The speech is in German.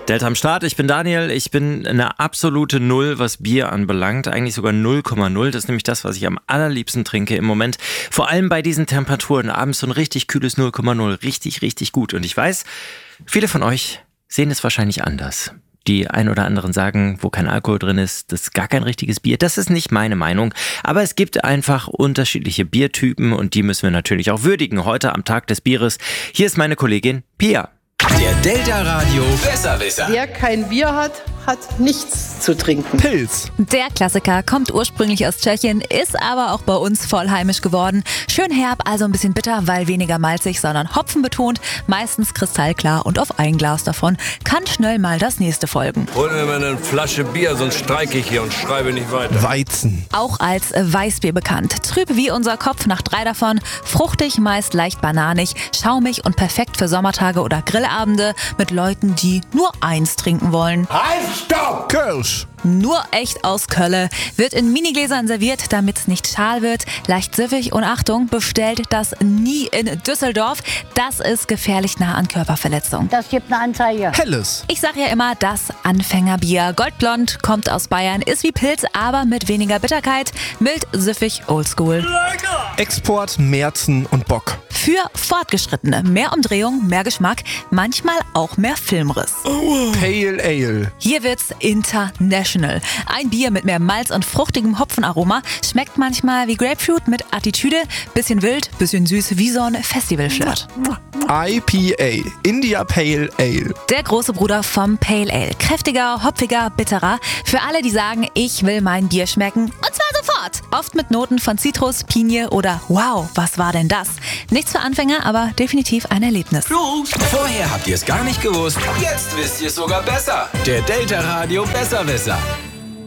Delta am Start, ich bin Daniel, ich bin eine absolute Null, was Bier anbelangt, eigentlich sogar 0,0, das ist nämlich das, was ich am allerliebsten trinke im Moment, vor allem bei diesen Temperaturen, abends so ein richtig kühles 0,0, richtig, richtig gut und ich weiß, viele von euch sehen es wahrscheinlich anders. Die ein oder anderen sagen, wo kein Alkohol drin ist, das ist gar kein richtiges Bier. Das ist nicht meine Meinung, aber es gibt einfach unterschiedliche Biertypen und die müssen wir natürlich auch würdigen, heute am Tag des Bieres. Hier ist meine Kollegin Pia. Der Delta Radio Besserwisser. Wer kein Bier hat, hat nichts zu trinken. Pilz. Der Klassiker kommt ursprünglich aus Tschechien, ist aber auch bei uns voll heimisch geworden. Schön herb, also ein bisschen bitter, weil weniger malzig, sondern hopfenbetont, meistens kristallklar und auf ein Glas davon kann schnell mal das nächste folgen. Hol mir mal eine Flasche Bier, sonst streike ich hier und schreibe nicht weiter. Weizen. Auch als Weißbier bekannt. Trüb wie unser Kopf nach 3 davon, fruchtig, meist leicht bananig, schaumig und perfekt für Sommertage oder Grillabende mit Leuten, die nur eins trinken wollen. Halt, stopp! Kirsch. Nur echt aus Kölle. Wird in Minigläsern serviert, damit es nicht schal wird. Leicht süffig und Achtung, bestellt das nie in Düsseldorf. Das ist gefährlich nah an Körperverletzung. Das gibt eine Anzeige. Helles. Ich sag ja immer, das Anfängerbier. Goldblond, kommt aus Bayern, ist wie Pilz, aber mit weniger Bitterkeit. Mild, süffig, oldschool. Export, Märzen und Bock. Für Fortgeschrittene. Mehr Umdrehung, mehr Geschmack, manchmal auch mehr Filmriss. Pale Ale. Hier wird's international. Ein Bier mit mehr Malz und fruchtigem Hopfenaroma schmeckt manchmal wie Grapefruit mit Attitüde. Bisschen wild, bisschen süß, wie so ein Festivalflirt. IPA. India Pale Ale. Der große Bruder vom Pale Ale. Kräftiger, hopfiger, bitterer. Für alle, die sagen, ich will mein Bier schmecken. Und zwar sofort. Oft mit Noten von Zitrus, Pinie oder wow, was war denn das? Nichts für Anfänger, aber definitiv ein Erlebnis. Vorher habt ihr es gar nicht gewusst, jetzt wisst ihr es sogar besser. Der Delta Radio Besserwisser.